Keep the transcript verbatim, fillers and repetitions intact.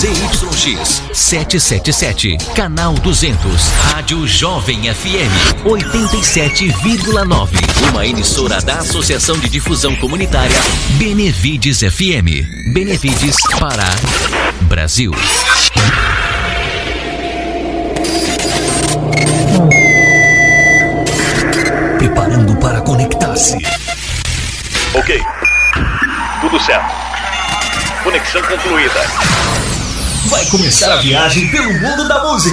Z Y X setecentos e setenta e sete, canal duzentos, Rádio Jovem F M oitenta e sete vírgula nove, uma emissora da Associação de Difusão Comunitária Benevides F M. Benevides, Pará, Brasil. Preparando para conectar-se. Ok. Tudo certo. Conexão concluída. Vai começar a viagem pelo mundo da música.